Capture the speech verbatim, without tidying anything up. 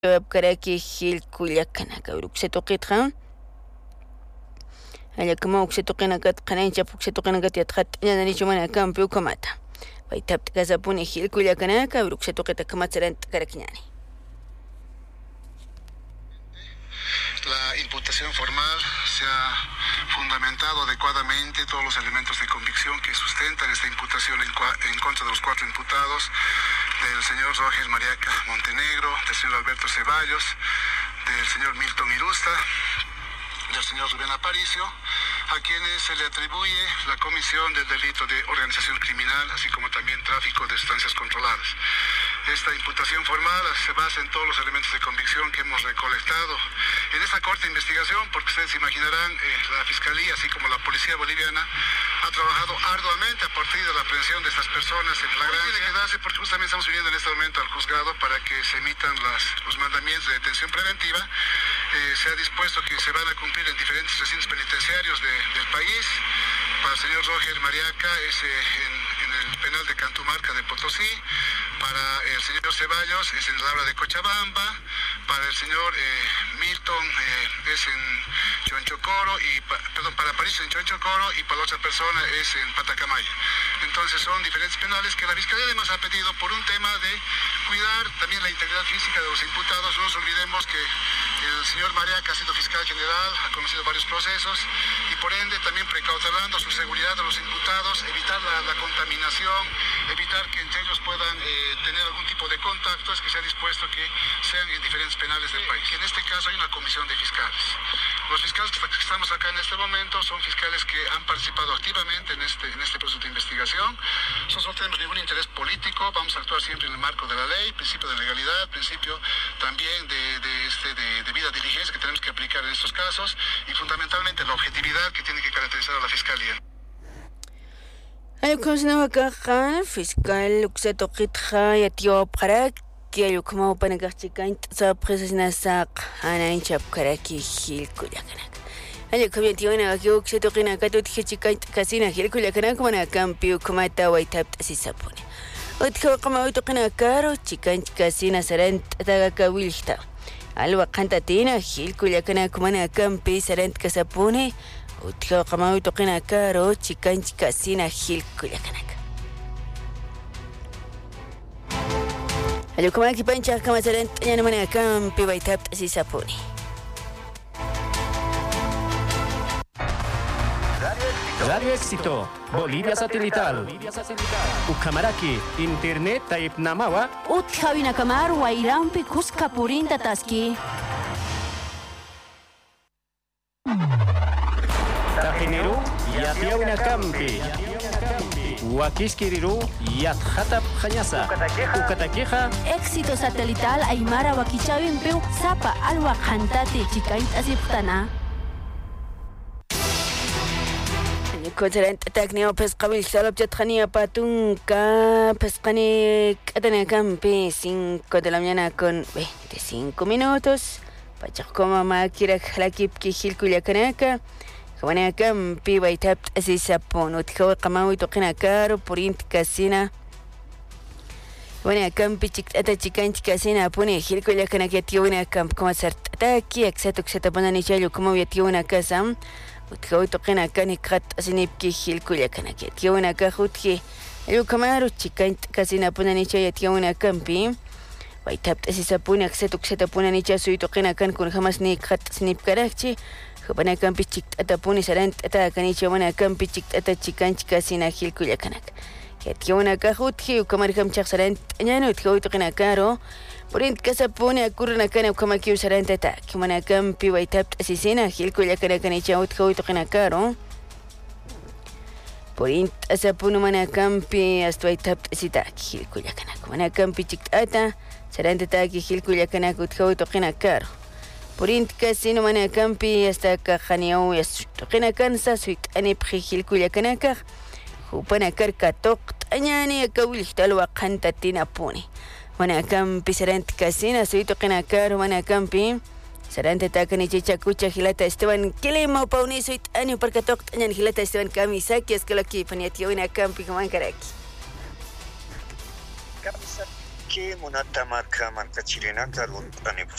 Karaki Hill Kuyakanaka, Ruxetoquetran. Ayakama Uxetokenakat, Kanancha Puxetokenakat, Yatrat, Yananichumana Campio Comata. By Tap Gazapuni Hill Kuyakanaka, Ruxetoqueta Kamatzerant Karakinani. La imputación formal se ha fundamentado adecuadamente todos los elementos de convicción que sustentan esta imputación en, en contra de los cuatro imputados, del señor Roger Mariaca Montenegro, del señor Alberto Ceballos, del señor Milton Irusta, del señor Rubén Aparicio, a quienes se le atribuye la comisión del delito de organización criminal, así como también tráfico de sustancias controladas. Esta imputación formal se basa en todos los elementos de convicción que hemos recolectado en esta corta investigación, porque ustedes imaginarán, eh, la Fiscalía, así como la Policía Boliviana, ha trabajado arduamente a partir de la aprehensión de estas personas en flagrancia. Tiene que darse porque justamente estamos viniendo en este momento al juzgado para que se emitan las, los mandamientos de detención preventiva. Eh, se ha dispuesto que se van a cumplir en diferentes recintos penitenciarios de, del país. Para el señor Roger Mariaca es eh, en, en el penal de Cantumarca de Potosí. Para el señor Ceballos es en la Labra de Cochabamba. Para el señor eh, Milton eh, es en Chonchocoro, y perdón, para París en Chonchocoro, y para la otra persona es en Patacamaya. Entonces son diferentes penales que la Fiscalía además ha pedido por un tema de cuidar también la integridad física de los imputados. No nos olvidemos que el señor Mariaca ha sido fiscal general, ha conocido varios procesos y por ende también precautelando su seguridad de los imputados, evitar la, la contaminación, evitar que entre ellos puedan eh, tener algún tipo de contacto, es que se ha dispuesto que sean en diferentes penales del país. En este caso hay una comisión de fiscales. Los fiscales que estamos acá en este momento son fiscales que han participado activamente en este, en este proceso de investigación. Nosotros no tenemos ningún interés político, vamos a actuar siempre en el marco de la ley, principio de legalidad, principio también de, de, este, de, de vida diligencia que tenemos que aplicar en estos casos y fundamentalmente la objetividad que tiene que caracterizar a la Fiscalía. Ayukamsna wakaqa fiscal uksatoqitqa yatiyawapqaraq ayukama upanakaqchikaint sapresasnasaq anainchap karaki hilkullakanak. Ayukam yatiyawanaqa uksatoqinaqa tuthichikaint kasina hilkullakanak manakampi ukumata waytapta sisapuni. Uthiwaqama utuqinaqaro chikaint kasina sarant tagakawilhta. Alwa qantatina hilkullakanak manakampi sarant kasapuni. Uthiwa qama utuqina karo chikanch kasina hilkullakanak. Ayukama kipancha kama sarant yana mana kampi waytapt sisapuni. Radio Éxito, Bolivia Satelital. Ukamaraki, Internet Taip Namawa. Uthawina kamar wairampi kuskapurinta taski. Tajineru, Yatiawina Campi. Wakiskiriru, Yathatap Janyasa. Ukatakeja. Éxito satelital Aymara Wakichawin Peu Zapa Alwa Kantate Chikaint Asiptana. Conserent Tacneo Pescabil Salop Jatania Patunca Pescani Catania Campi cinco de la mañana con veinticinco minutos. Pachacoma Makira Jalakip Kijilkullakanaka. Kawana Campi Waitap Asisapon Utkawa Kamawi Tokina Caro Purint Casina. Wana Campi Chicata Chicanch Casina Pune Hilkullakanaka Tiwana Camp como Sartaki, Exeto Xetapana Nichayo como Yatiwana Casam. Utkawa Tokina Canicat Asinipki Hilkullakanaka Tiwana Kahutki. El Camaro Chicant Casina Punanicha Tiwana Campi. Waitap Asisapune Exeto Xetapuna Nicha Suitokina Can con Hamas Nikat Snip Karachi. Kapana kampi chiktata puni sarant ata kanicha wana kampi chiktata chikanch kasina hilkullakanak. Yatiwana kahutki ukamar kamchak sarant ñano utkawituqina karo. Porint kasa puni akurna kana ukamakiu sarant ata. Kimana kampi waitapt asisina hilkullakana kanicha utkawituqina karo. Porint asa puni mana kampi hasta waitapt asita hilkullakanak. Mana kampi chiktata sarant ata hilkullakanak utkawituqina karo. Porint casino mana campi hasta cajaniau y toquena cansa suit ane prijilkullakanaka upana karka tok tañani akawilhtal waqanta tina puni mana campi sarant casina suit toquena car mana campi sarante takani chichakucha hilata Esteban kilimo pauni suit ane parka tok tañani hilata Esteban Kamisaki es que lo que paniatio una campi kaman karaki Kamisa que Munata marca marca chilena, claro,